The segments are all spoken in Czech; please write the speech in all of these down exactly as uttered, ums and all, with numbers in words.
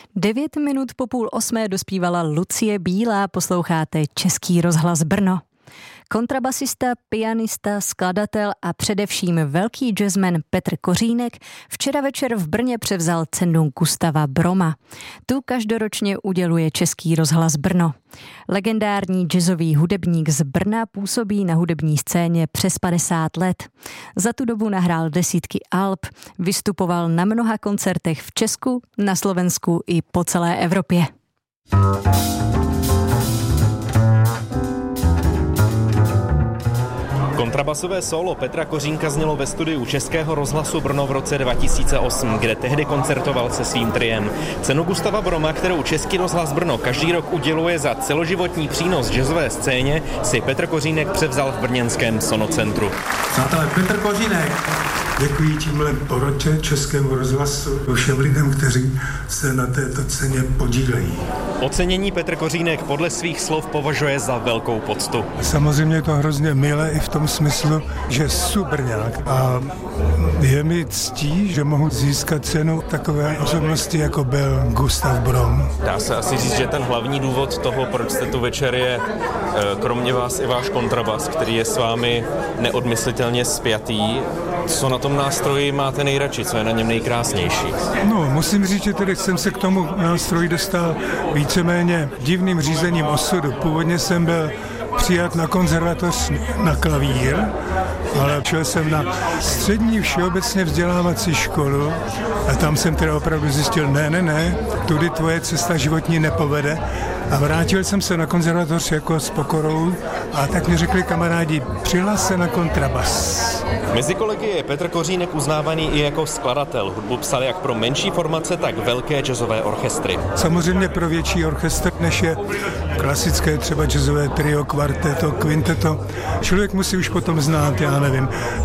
Devět minut po půl osmé dospívala Lucie Bílá, posloucháte Český rozhlas Brno. Kontrabasista, pianista, skladatel a především velký jazzman Petr Kořínek včera večer v Brně převzal cenu Gustava Broma. Tu každoročně uděluje Český rozhlas Brno. Legendární jazzový hudebník z Brna působí na hudební scéně přes padesát let. Za tu dobu nahrál desítky alb, vystupoval na mnoha koncertech v Česku, na Slovensku i po celé Evropě. Kontrabasové solo Petra Kořínka znělo ve studiu Českého rozhlasu Brno v roce dva tisíce osm, kde tehdy koncertoval se svým triem. Cenu Gustava Broma, kterou Český rozhlas Brno každý rok uděluje za celoživotní přínos jazzové scéně, si Petr Kořínek převzal v brněnském Sonocentru. Přátelé, Petr Kořínek. Děkuji tímhle poroče Českému rozhlasu všem lidem, kteří se na této ceně podílejí. Ocenění Petr Kořínek podle svých slov považuje za velkou poctu. Samozřejmě je to hrozně milé i v tom smyslu, že jsem Brňák a je mi ctí, že mohu získat cenu takové osobnosti, jako byl Gustav Brom. Dá se asi říct, že ten hlavní důvod toho, proč jste tu večer, je kromě vás i váš kontrabas, který je s vámi neodmyslitelně spjatý. Co na tom nástroji máte nejradši, co je na něm nejkrásnější? No, musím říct, že tedy jsem se k tomu nástroji dostal víceméně divným řízením osudu. Původně jsem byl přijat na konzervatoř na klavír, ale šel jsem na střední všeobecně vzdělávací školu a tam jsem teda opravdu zjistil, ne, ne, ne, tudy tvoje cesta životní nepovede. A vrátil jsem se na konzervatoř jako s pokorou a tak mi řekli kamarádi, přihlás se na kontrabas. Mezi kolegy je Petr Kořínek uznávaný i jako skladatel. Hudbu psal jak pro menší formace, tak velké jazzové orchestry. Samozřejmě pro větší orchestr, než je klasické třeba jazzové trio, kvarteto, kvinteto. Člověk musí už potom znát, já nevím,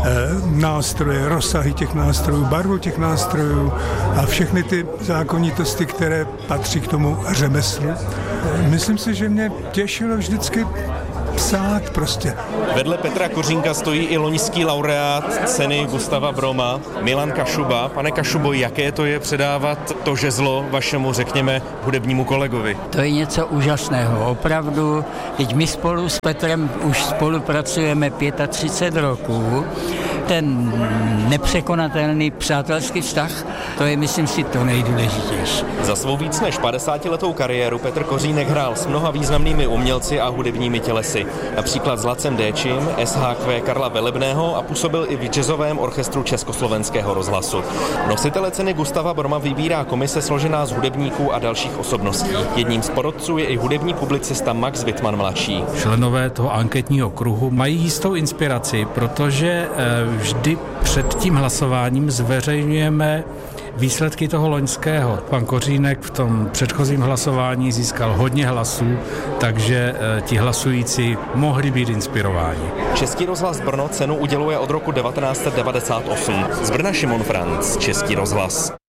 nástroje, rozsahy těch nástrojů, barvu těch nástrojů a všechny ty zákonitosti, které patří k tomu řemeslu. Myslím si, že mě těšilo vždycky psát prostě. Vedle Petra Kořínka stojí i loňský laureát ceny Gustava Broma, Milan Kašuba. Pane Kašubo, jaké to je předávat to žezlo vašemu, řekněme, hudebnímu kolegovi? To je něco úžasného, opravdu. Teď my spolu s Petrem už spolupracujeme třicet pět roků. Ten nepřekonatelný přátelský vztah, to je, myslím si, to nejdůležitější. Za svou víc než padesátiletou kariéru Petr Kořínek hrál s mnoha významnými umělci a hudebními tělesy. Například s Lacem Déčím, S H Q Karla Velebného a působil i v jazzovém orchestru Československého rozhlasu. Nositele ceny Gustava Broma vybírá komise složená z hudebníků a dalších osobností. Jedním z porotců je i hudební publicista Max Wittmann mladší. Členové toho anketního kruhu mají jistou inspiraci, protože vždy před tím hlasováním zveřejňujeme výsledky toho loňského. Pan Kořínek v tom předchozím hlasování získal hodně hlasů, takže ti hlasující mohli být inspirováni. Český rozhlas Brno cenu uděluje od roku devatenáct set devadesát osm. Z Brna Šimon Franc, Český rozhlas.